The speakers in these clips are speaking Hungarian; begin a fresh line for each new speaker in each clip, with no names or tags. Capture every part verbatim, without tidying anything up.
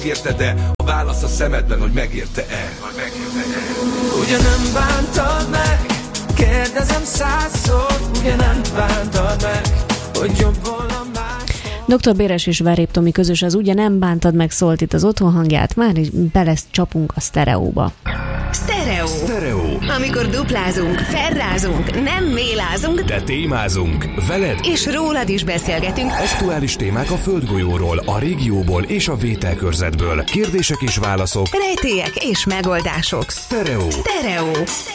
Érte, de a válasz a szemedben, hogy megérte-e. Ugye nem bántad meg, kérdezem százszor, ugye nem bántad meg, hogy jobb volna más.
doktor Béres és Verép Tomi közös az Ugye nem bántad meg szólt itt az otthon hangját, már is bele csapunk a sztereóba.
Sztereó. Sztereó. Amikor duplázunk, felrázunk, nem mélázunk,
de témázunk. Veled
és rólad is beszélgetünk.
Aktuális témák a földgolyóról, a régióból és a vételkörzetből. Kérdések és válaszok.
Rejtélyek és megoldások.
Sztereó.
Sztereó.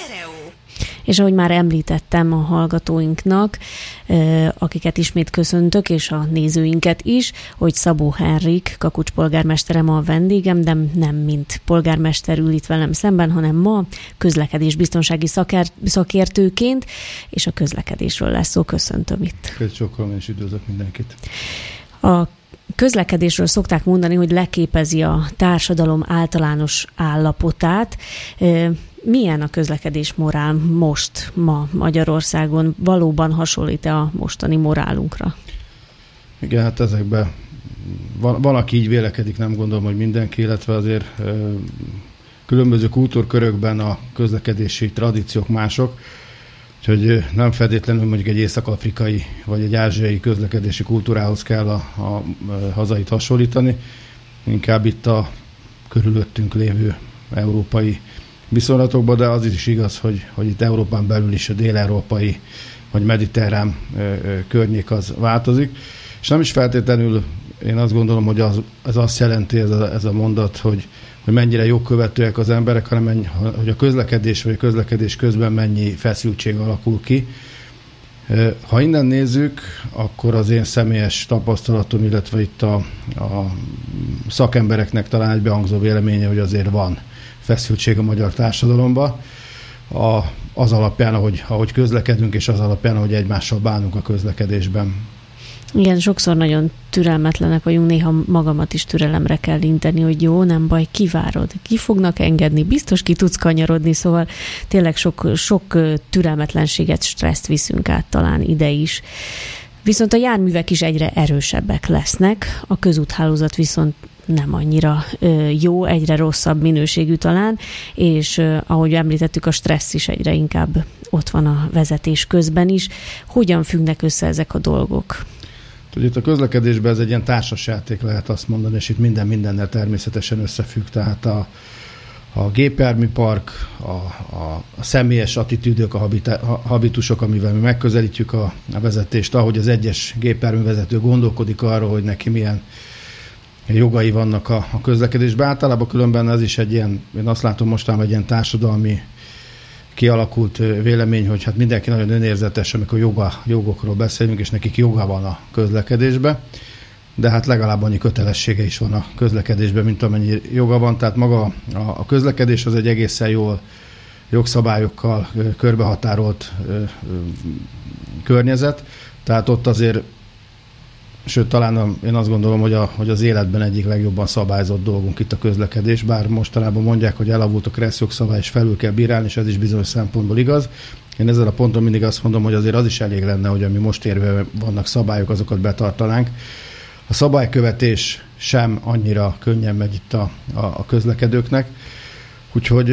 És ahogy már említettem a hallgatóinknak, akiket ismét köszöntök, és a nézőinket is, hogy Szabó Henrik, Kakucs polgármestere ma a vendégem, de nem mint polgármester ül itt velem szemben, hanem ma közlekedésbiztonsági szakértőként, és a közlekedésről lesz szó. Köszöntöm itt.
Köszönöm, és üdvözlök mindenkit.
A közlekedésről szokták mondani, hogy leképezi a társadalom általános állapotát. Milyen a közlekedés morál most, ma Magyarországon? Valóban hasonlít-e a mostani morálunkra?
Igen, hát ezekben van, van, aki így vélekedik, nem gondolom, hogy mindenki, illetve azért ö, különböző kultúrkörökben a közlekedési tradíciók mások, úgyhogy nem feltétlenül mondjuk egy észak-afrikai vagy egy ázsiai közlekedési kultúrához kell a, a, a hazait hasonlítani, inkább itt a körülöttünk lévő európai viszonylatokban, de az is igaz, hogy, hogy itt Európán belül is a dél-európai vagy mediterrán ö, ö, környék az változik, és nem is feltétlenül én azt gondolom, hogy az, az azt jelenti ez a, ez a mondat, hogy, hogy mennyire jogkövetőek az emberek, hanem mennyi, hogy a közlekedés vagy a közlekedés közben mennyi feszültség alakul ki. Ha innen nézzük, akkor az én személyes tapasztalatom, illetve itt a, a szakembereknek talán egy behangzó véleménye, hogy azért van feszültség a magyar társadalomban, a, az alapján, ahogy, ahogy közlekedünk, és az alapján, ahogy egymással bánunk a közlekedésben.
Igen, sokszor nagyon türelmetlenek vagyunk, néha magamat is türelemre kell inteni, hogy jó, nem baj, kivárod, ki fognak engedni, biztos ki tudsz kanyarodni, szóval tényleg sok, sok türelmetlenséget, stresszt viszünk át talán ide is. Viszont a járművek is egyre erősebbek lesznek, a közúthálózat viszont nem annyira ö, jó, egyre rosszabb minőségű talán, és ö, ahogy említettük, a stressz is egyre inkább ott van a vezetés közben is. Hogyan függnek össze ezek a dolgok?
Ugye itt a közlekedésben ez egy ilyen társasjáték, lehet azt mondani, és itt minden mindennel természetesen összefügg, tehát a, a gépjárműpark, a, a, a személyes attitűdök, a, habita, a habitusok, amivel mi megközelítjük a, a vezetést, ahogy az egyes gépjárművezető gondolkodik arról, hogy neki milyen jogai vannak a, a közlekedésben. Általában különben ez is egy ilyen, én azt látom mostában egy ilyen társadalmi kialakult vélemény, hogy hát mindenki nagyon önérzetes, amikor joga, jogokról beszélünk, és nekik joga van a közlekedésben, de hát legalább annyi kötelessége is van a közlekedésben, mint amennyi joga van, tehát maga a, a közlekedés az egy egészen jól jogszabályokkal körbehatárolt ö, ö, környezet, tehát ott azért, sőt talán a, én azt gondolom, hogy, a, hogy az életben egyik legjobban szabályozott dolgunk itt a közlekedés, bár mostanában mondják, hogy elavult a kereszt jogszabály, és felül kell bírálni, és ez is bizonyos szempontból igaz. Én ezzel a ponton mindig azt mondom, hogy azért az is elég lenne, hogy ami most érve vannak szabályok, azokat betartanánk. A szabálykövetés sem annyira könnyen megy itt a, a, a közlekedőknek, úgyhogy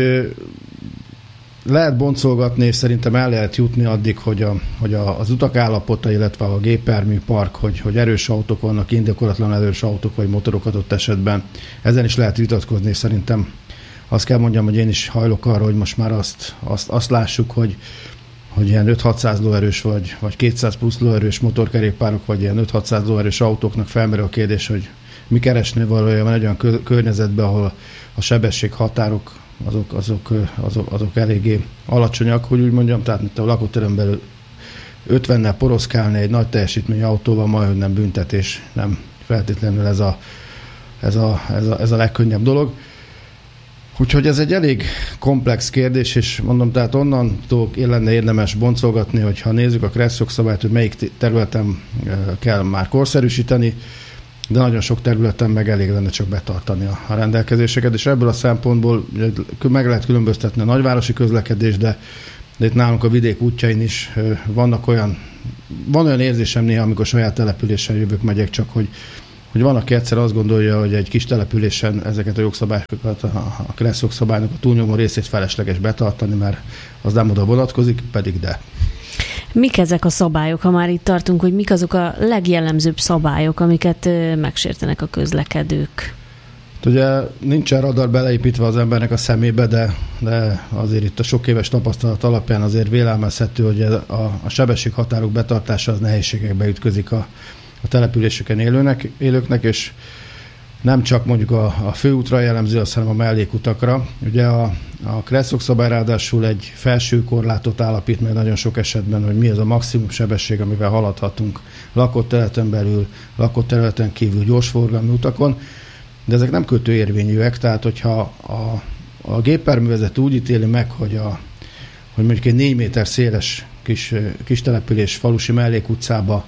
lehet boncolgatni, és szerintem el lehet jutni addig, hogy, a, hogy a, az utak állapota, illetve a gépjármű park, hogy, hogy erős autók vannak, indokolatlan erős autók, vagy motorok adott esetben. Ezen is lehet vitatkozni, és szerintem azt kell mondjam, hogy én is hajlok arra, hogy most már azt, azt, azt lássuk, hogy, hogy ilyen öt-hatszáz lóerős, vagy, vagy kétszáz plusz lóerős motorkerékpárok, vagy ilyen öt-hatszáz lóerős autóknak felmerül a kérdés, hogy mi keresni valójában egy olyan környezetben, ahol a sebességhatárok azok, azok, azok, azok eléggé alacsonyak, hogy úgy mondjam, tehát mint a lakóterem belül ötvennel poroszkálni egy nagy teljesítményű autóval, majd nem büntetés, nem feltétlenül ez a, ez a, ez a, ez a legkönnyebb dolog. Úgyhogy ez egy elég komplex kérdés, és mondom, tehát onnantól lenne érdemes boncolgatni, hogy ha nézzük a kereszt jogszabályt, hogy melyik területen kell már korszerűsíteni, de nagyon sok területen meg elég lenne csak betartani a, a rendelkezéseket, és ebből a szempontból meg lehet különböztetni a nagyvárosi közlekedést, de, de itt nálunk a vidék útjain is vannak olyan, van olyan érzésem néha, amikor saját településen jövök, megyek, csak hogy, hogy van, aki egyszer azt gondolja, hogy egy kis településen ezeket a jogszabályokat, a KRESZ jogszabálynak a túlnyomó részét felesleges betartani, mert az nem oda vonatkozik, pedig de.
Mik ezek a szabályok, ha már itt tartunk, hogy mik azok a legjellemzőbb szabályok, amiket megsértenek a közlekedők?
Ugye nincsen radar beleépítve az embernek a szemébe, de, de azért itt a sok éves tapasztalat alapján azért vélelmezhető, hogy a, a sebességhatárok betartása az nehézségekbe ütközik a, a településeken élőnek, élőknek, és nem csak mondjuk a, a főútra jellemző, hanem a mellékutakra. Ugye a, a KRESZ jogszabály ráadásul egy felső korlátot állapít meg nagyon sok esetben, hogy mi az a maximum sebesség, amivel haladhatunk lakott területen belül, lakott területen kívül gyorsforgalmi utakon, de ezek nem kötőérvényűek, tehát hogyha a, a gépjárművezető úgy ítéli meg, hogy, a, hogy mondjuk egy négy méter széles kis, kis település falusi mellékutcába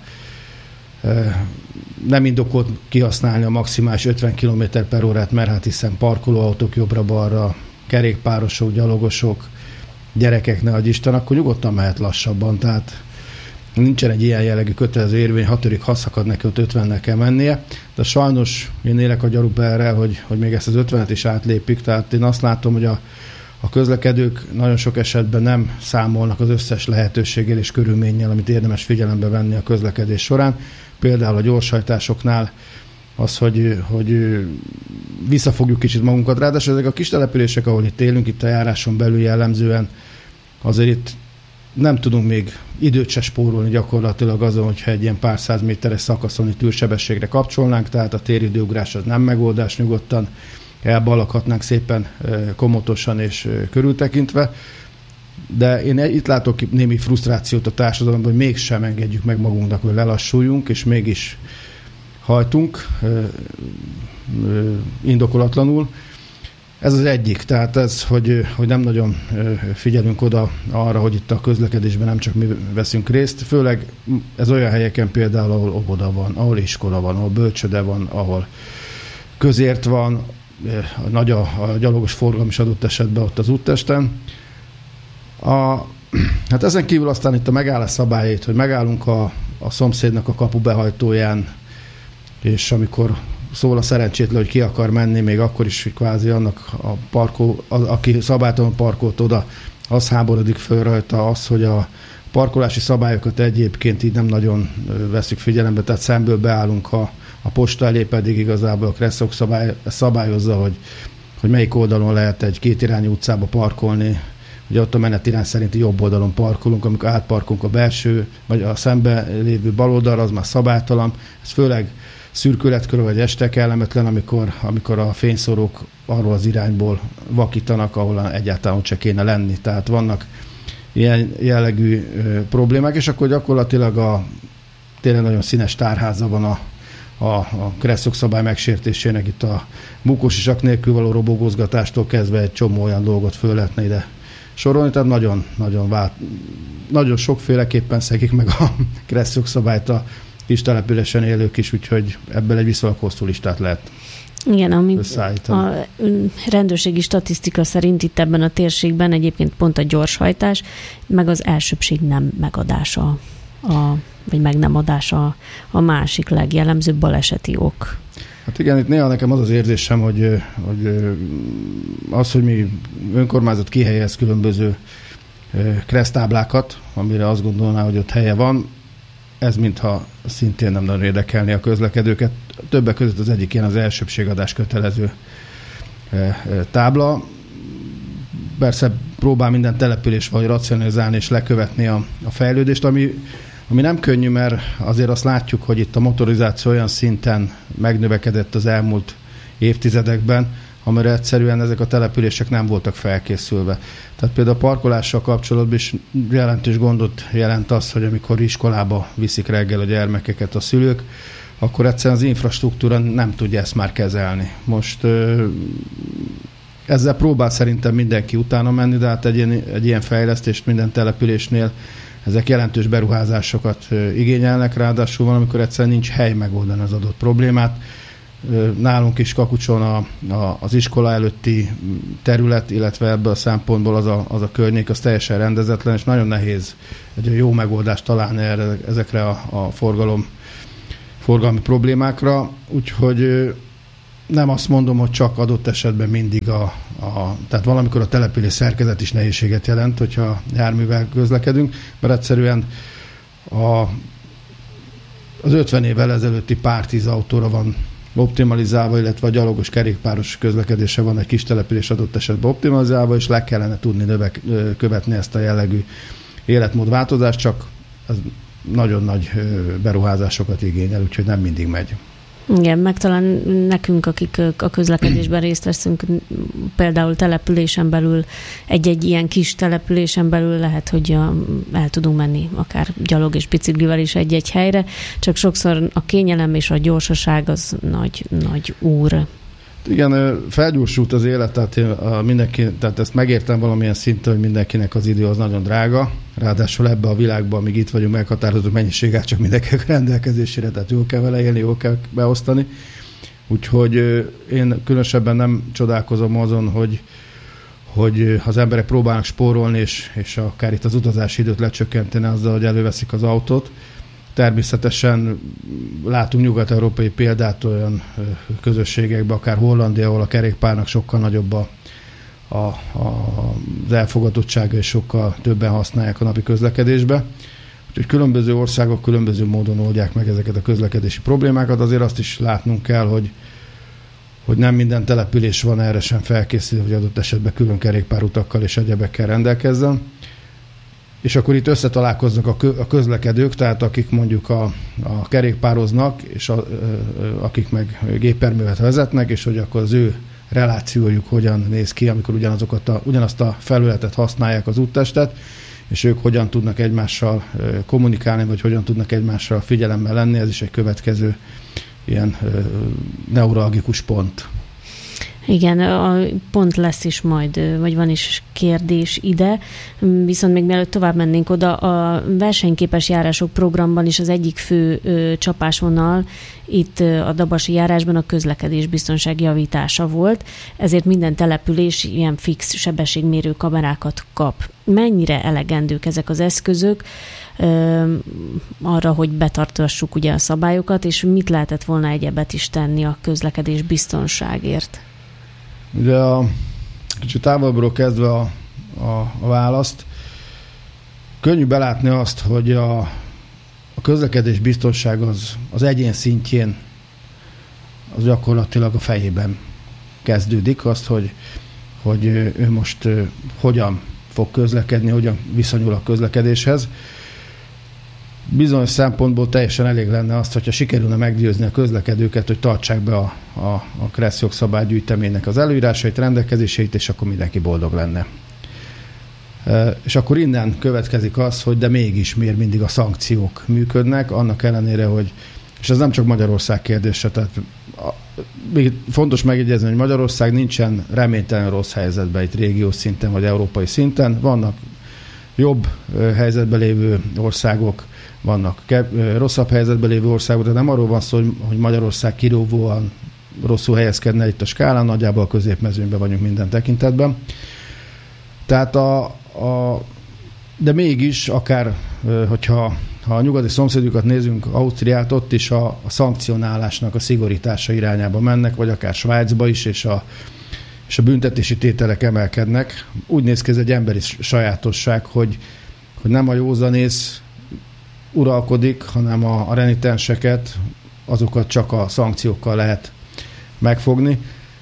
nem indokolt kihasználni a maximális ötven kilométer per órát, mert hát hiszen parkolóautók jobbra-balra, kerékpárosok, gyalogosok, gyerekek, ne adj Isten, akkor nyugodtan mehet lassabban, tehát nincsen egy ilyen jellegű kötelező érvény, hatodik haszakad neki, ott ötvennel kell mennie, de sajnos én élek a gyanúperrel, hogy, hogy még ezt az ötvenet is átlépik, tehát én azt látom, hogy a, a közlekedők nagyon sok esetben nem számolnak az összes lehetőséggel és körülménnyel, amit érdemes figyelembe venni a közlekedés során. Például a gyorshajtásoknál az, hogy, hogy visszafogjuk kicsit magunkat. Ráadásul ezek a kis települések, ahol itt élünk, itt a járáson belül jellemzően, azért itt nem tudunk még időt se spórolni gyakorlatilag azon, hogyha egy ilyen pár száz méteres szakaszon itt űrsebességre kapcsolnánk, tehát a téridőugrás az nem megoldás, nyugodtan elbalakhatnánk szépen komotosan és körültekintve. De én itt látok némi frusztrációt a társadalomban, hogy mégsem engedjük meg magunknak, hogy lelassuljunk, és mégis hajtunk ö, ö, indokolatlanul. Ez az egyik, tehát ez, hogy, hogy nem nagyon figyelünk oda arra, hogy itt a közlekedésben nem csak mi veszünk részt, főleg ez olyan helyeken például, ahol óvoda van, ahol iskola van, ahol bölcsöde van, ahol közért van, nagy a, a gyalogos forgalom is adott esetben ott az úttesten. A, hát ezen kívül aztán itt a megállás szabályait, hogy megállunk a, a szomszédnak a kapubehajtóján, és amikor szól a szerencsétlen, hogy ki akar menni, még akkor is kvázi annak a parkol, az, aki szabálytalan parkolt oda, az háborodik föl rajta, az, hogy a parkolási szabályokat egyébként így nem nagyon veszük figyelembe, tehát szemből beállunk a, a posta elé, pedig igazából a KRESZ szabály, szabályozza, hogy, hogy melyik oldalon lehet egy kétirányú utcába parkolni. Ugye ott a menetirány szerinti jobb oldalon parkolunk, amikor átparkolunk a belső, vagy a szembe lévő bal oldalra, az már szabálytalan. Ez főleg szürkületkör vagy este kellemetlen, amikor, amikor a fényszórók arról az irányból vakítanak, ahol egyáltalán ott se kéne lenni. Tehát vannak ilyen jellegű ö, problémák, és akkor gyakorlatilag a tényleg nagyon színes tárháza van a, a, a KRESZ jogszabály megsértésének, itt a bukós isak nélkül való robogózgatástól kezdve egy csomó olyan dolgot föl lehetne ide sorolni, tehát nagyon, nagyon, vált, nagyon sokféleképpen szegik meg a KRESZ jogszabályt a kis településen élők is, úgyhogy ebből egy viszonylag hosszú listát lehet
Igen, ami
összeállítani.
A rendőrségi statisztika szerint itt ebben a térségben egyébként pont a gyorshajtás, meg az elsőbbség nem megadása, a, vagy meg nem adása a másik legjellemzőbb baleseti ok.
Hát igen, itt néha nekem az az érzésem, hogy, hogy az, hogy mi önkormányzat kihelyez különböző KRESZ táblákat, amire azt gondolná, hogy ott helye van, ez mintha szintén nem nagyon érdekelni a közlekedőket. Többek között az egyik ilyen az elsőbbségadás kötelező tábla. Persze próbál minden település vagy racionalizálni és lekövetni a, a fejlődést, ami, ami nem könnyű, mert azért azt látjuk, hogy itt a motorizáció olyan szinten megnövekedett az elmúlt évtizedekben, amire egyszerűen ezek a települések nem voltak felkészülve. Tehát például a parkolással kapcsolatban is jelentős gondot jelent az, hogy amikor iskolába viszik reggel a gyermekeket a szülők, akkor egyszerűen az infrastruktúra nem tudja ezt már kezelni. Most ezzel próbál szerintem mindenki utána menni, de hát egy ilyen, egy ilyen fejlesztést minden településnél ezek jelentős beruházásokat igényelnek, ráadásul van, amikor egyszerűen nincs hely megoldani az adott problémát. Nálunk is Kakucson a, a, az iskola előtti terület, illetve ebből a szempontból az a, az a környék, az teljesen rendezetlen, és nagyon nehéz egy jó megoldást találni erre, ezekre a, a forgalom forgalmi problémákra, úgyhogy nem azt mondom, hogy csak adott esetben mindig a, a tehát valamikor a település szerkezet is nehézséget jelent, hogyha járművel közlekedünk, mert egyszerűen a, az ötven évvel ezelőtti pár tíz autóra van optimalizálva, illetve a gyalogos kerékpáros közlekedése van egy kis település adott esetben optimalizálva, és le kellene tudni növek, követni ezt a jellegű életmódváltozást, csak az nagyon nagy beruházásokat igényel, úgyhogy nem mindig megy.
Igen, meg talán nekünk, akik a közlekedésben részt veszünk, például településen belül, egy-egy ilyen kis településen belül lehet, hogy el tudunk menni akár gyalog és biciklivel is egy-egy helyre, csak sokszor a kényelem és a gyorsaság az nagy, nagy úr.
Igen, felgyorsult az élet, tehát, a mindenki, tehát ezt megértem valamilyen szinten, hogy mindenkinek az idő az nagyon drága, ráadásul ebbe a világban, amíg itt vagyunk, meghatározó mennyiségát csak mindenkinek rendelkezésére, tehát jól kell vele élni, jól kell beosztani. Úgyhogy én különösebben nem csodálkozom azon, hogy, hogy az emberek próbálnak spórolni, és, és akár itt az utazási időt lecsökkenteni azzal, hogy előveszik az autót. Természetesen látunk nyugat-európai példát olyan közösségekben, akár Hollandia, ahol a kerékpárnak sokkal nagyobb a, a, a, az elfogadottsága, és sokkal többen használják a napi közlekedésbe. Úgyhogy különböző országok különböző módon oldják meg ezeket a közlekedési problémákat. Azért azt is látnunk kell, hogy, hogy nem minden település van erre sem felkészülve, hogy adott esetben külön kerékpárutakkal és egyebekkel rendelkezzen. És akkor itt összetalálkoznak a közlekedők, tehát akik mondjuk a, a kerékpároznak, és a, akik meg gépjárművet vezetnek, és hogy akkor az ő relációjuk hogyan néz ki, amikor ugyanazokat a, ugyanazt a felületet használják, az úttestet, és ők hogyan tudnak egymással kommunikálni, vagy hogyan tudnak egymással figyelemmel lenni, ez is egy következő ilyen neuralgikus pont.
Igen, a pont lesz is majd, vagy van is kérdés ide, viszont még mielőtt tovább mennénk oda, a versenyképes járások programban is az egyik fő ö, csapásvonal itt a dabasi járásban a közlekedés biztonság javítása volt, ezért minden település ilyen fix sebességmérő kamerákat kap. Mennyire elegendők ezek az eszközök ö, arra, hogy betartassuk ugye a szabályokat, és mit lehetett volna egyebet is tenni a közlekedés biztonságért?
Ugye a kicsit távolabbról kezdve a, a, a választ, könnyű belátni azt, hogy a, a közlekedés biztonság az, az egyén szintjén az gyakorlatilag a fejében kezdődik, azt, hogy, hogy ő most hogyan fog közlekedni, hogyan viszonyul a közlekedéshez. Bizonyos szempontból teljesen elég lenne azt, hogyha sikerülne meggyőzni a közlekedőket, hogy tartsák be a, a, a KRESZ jogszabálygyűjteménynek az előírásait, rendelkezéseit, és akkor mindenki boldog lenne. E, és akkor innen következik az, hogy de mégis miért mindig a szankciók működnek, annak ellenére, hogy, és ez nem csak Magyarország kérdése, tehát a, még fontos megjegyezni, hogy Magyarország nincsen reménytelen rossz helyzetben itt régiós szinten vagy európai szinten, vannak jobb helyzetben lévő országok, vannak rosszabb helyzetben lévő országok, de nem arról van szó, hogy Magyarország kirúgóan rosszul helyezkedne itt a skálán, nagyjából a középmezőnyben vagyunk minden tekintetben. Tehát a, a de mégis, akár hogyha ha a nyugati szomszédokat nézünk, Ausztriát, ott is a, a szankcionálásnak a szigorítása irányába mennek, vagy akár Svájcba is, és a és a büntetési tételek emelkednek. Úgy néz ki ez egy emberi sajátosság, hogy, hogy nem a józanész uralkodik, hanem a, a renitenseket, azokat csak a szankciókkal lehet megfogni.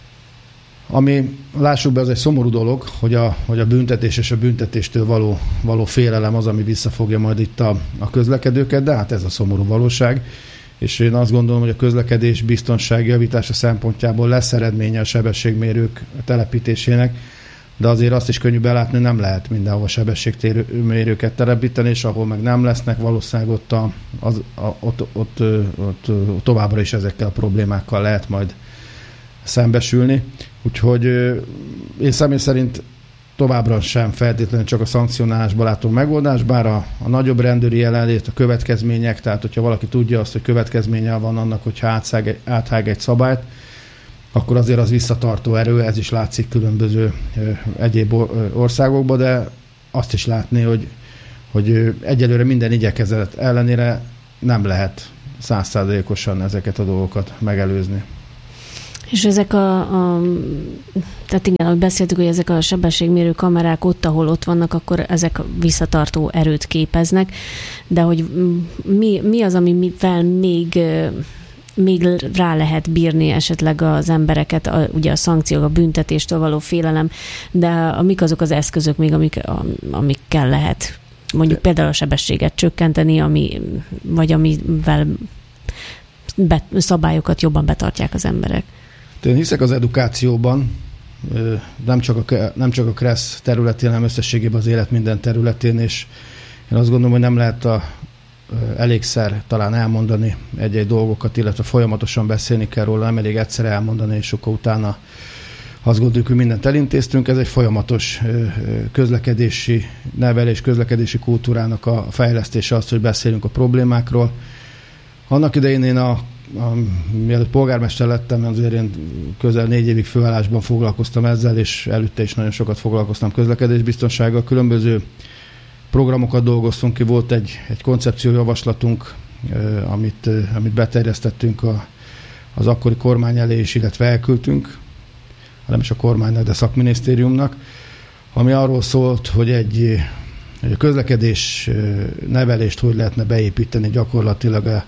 Ami, lássuk be, az egy szomorú dolog, hogy a, hogy a büntetés és a büntetéstől való, való félelem az, ami visszafogja majd itt a, a közlekedőket, de hát ez a szomorú valóság. És én azt gondolom, hogy a közlekedés biztonsági javítása szempontjából lesz eredménye a sebességmérők telepítésének, de azért azt is könnyű belátni, nem lehet mindenhol sebességmérőket telepíteni, és ahol meg nem lesznek, valószínűleg ott, a, az, a, ott, ott, ott, ott továbbra is ezekkel a problémákkal lehet majd szembesülni. Úgyhogy én személy szerint továbbra sem feltétlenül csak a szankcionálásban látom megoldást, bár a, a nagyobb rendőri jelenlét, a következmények, tehát hogyha valaki tudja azt, hogy következménye van annak, hogyha átszág, áthág egy szabályt, akkor azért az visszatartó erő, ez is látszik különböző ö, egyéb országokban, de azt is látni, hogy, hogy egyelőre minden igyekezet ellenére nem lehet száz százalékosan ezeket a dolgokat megelőzni.
És ezek a, a, tehát igen, ahogy beszéltük, hogy ezek a sebességmérő kamerák ott, ahol ott vannak, akkor ezek visszatartó erőt képeznek, de hogy mi, mi az, amivel még, még rá lehet bírni esetleg az embereket, a, ugye a szankciók, a büntetéstől való félelem, de amik azok az eszközök még, amik, amikkel lehet mondjuk például a sebességet csökkenteni, ami, vagy amivel be, szabályokat jobban betartják az emberek.
Én hiszek az edukációban, nem csak a, nem csak a KRESZ területén, hanem összességében az élet minden területén, és én azt gondolom, hogy nem lehet a, elégszer talán elmondani egy-egy dolgokat, illetve folyamatosan beszélni kell róla, nem elég egyszer elmondani, és akkor utána azt gondoljuk, hogy mindent elintéztünk. Ez egy folyamatos közlekedési nevelés, közlekedési kultúrának a fejlesztése, az, hogy beszélünk a problémákról. Annak idején én a, a mielőtt polgármester lettem, azért én közel négy évig főállásban foglalkoztam ezzel, és előtte is nagyon sokat foglalkoztam közlekedésbiztonsággal. Különböző programokat dolgoztunk ki, volt egy, egy koncepciójavaslatunk, amit, amit beterjesztettünk a, az akkori kormány elé is, illetve elküldtünk, nem is a kormánynak, de szakminisztériumnak, ami arról szólt, hogy egy, egy közlekedés nevelést hogy lehetne beépíteni gyakorlatilag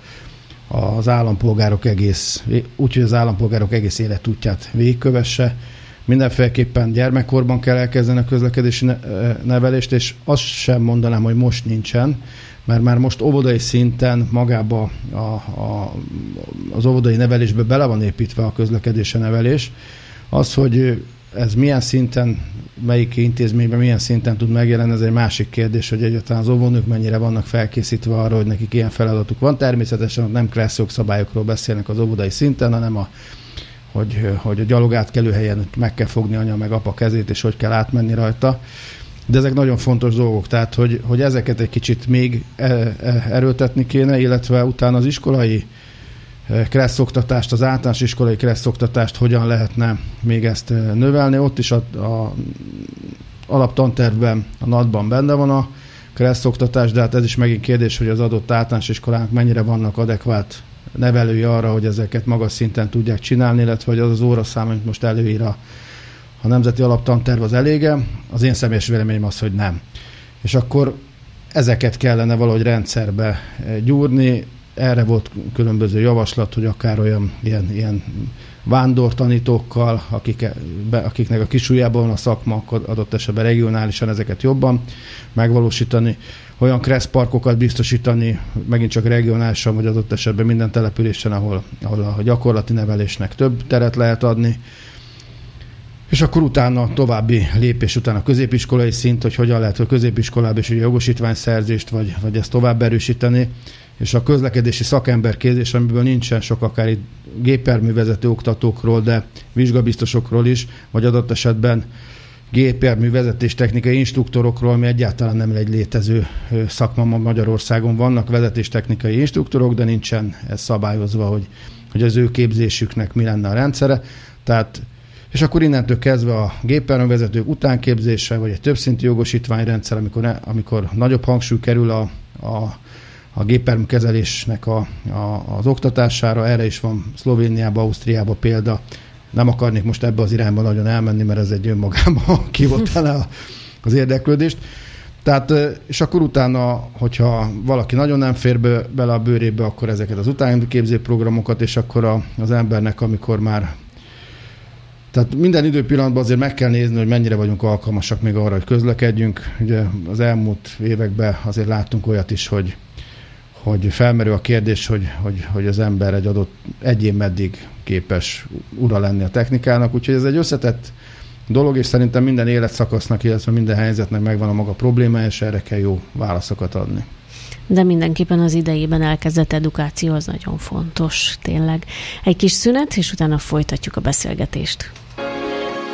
az állampolgárok egész, úgyhogy az állampolgárok egész életútját végigkövesse. Mindenféleképpen gyermekkorban kell elkezdeni a közlekedési nevelést, és azt sem mondanám, hogy most nincsen, mert már most óvodai szinten magába a, a, az óvodai nevelésbe bele van építve a közlekedési nevelés. Az, hogy ez milyen szinten, melyik intézményben milyen szinten tud megjelenni, ez egy másik kérdés, hogy egyáltalán az óvónők mennyire vannak felkészítve arra, hogy nekik ilyen feladatuk van. Természetesen nem KRESZ jogszabályokról beszélnek az óvodai szinten, hanem a, hogy, hogy a gyalogátkelő helyen meg kell fogni anya meg apa kezét, és hogy kell átmenni rajta. De ezek nagyon fontos dolgok, tehát hogy, hogy ezeket egy kicsit még erőltetni kéne, illetve utána az iskolai KRESZ oktatást, az általános iskolai KRESZ oktatást hogyan lehetne még ezt növelni. Ott is a, a alaptantervben, a NAT-ban benne van a KRESZ oktatás, de hát ez is megint kérdés, hogy az adott általános iskolának mennyire vannak adekvát nevelői arra, hogy ezeket magas szinten tudják csinálni, illetve hogy az az óraszám, amit most előír a, a nemzeti alaptanterv, az elége. Az én személyes véleményem az, hogy nem. És akkor ezeket kellene valahogy rendszerbe gyúrni. Erre volt különböző javaslat, hogy akár olyan ilyen, ilyen vándortanítókkal, akik, be, akiknek a kisujjában van a szakma, adott esetben regionálisan ezeket jobban megvalósítani, olyan KRESZ parkokat biztosítani, megint csak regionálisan, vagy adott esetben minden településen, ahol, ahol a gyakorlati nevelésnek több teret lehet adni. És akkor utána további lépés után a középiskolai szint, hogy hogyan lehet a középiskolában is a jogosítványszerzést, vagy, vagy ezt tovább erősíteni, és a közlekedési szakemberképzés, amiből nincsen sok, akár itt gépjárművezető oktatókról, de vizsgabiztosokról is, vagy adott esetben gépjárművezetés technikai instruktorokról, ami egyáltalán nem egy létező szakma Magyarországon. Vannak vezetéstechnikai instruktorok, de nincsen ez szabályozva, hogy, hogy az ő képzésüknek mi lenne a rendszere. Tehát, és akkor innentől kezdve a gépjárművezetők utánképzése, vagy egy többszintű jogosítványrendszer, amikor, ne, amikor nagyobb hangsúly kerül a, a a gépjárműkezelésnek a, a, az oktatására, erre is van Szlovéniában, Ausztriában példa. Nem akarnék most ebbe az irányba nagyon elmenni, mert ez egy önmagában kivontaná az érdeklődést. Tehát, és akkor utána, hogyha valaki nagyon nem fér be, bele a bőrébe, akkor ezeket az utánképző programokat, és akkor a, az embernek, amikor már... Tehát minden időpillanatban azért meg kell nézni, hogy mennyire vagyunk alkalmasak még arra, hogy közlekedjünk. Ugye az elmúlt években azért láttunk olyat is, hogy hogy felmerül a kérdés, hogy, hogy, hogy az ember egy adott egyén meddig képes ura lenni a technikának, úgyhogy ez egy összetett dolog, és szerintem minden életszakasznak, illetve minden helyzetnek megvan a maga problémája, és erre kell jó válaszokat adni.
De mindenképpen az idejében elkezdett edukáció az nagyon fontos, tényleg. Egy kis szünet, és utána folytatjuk a beszélgetést.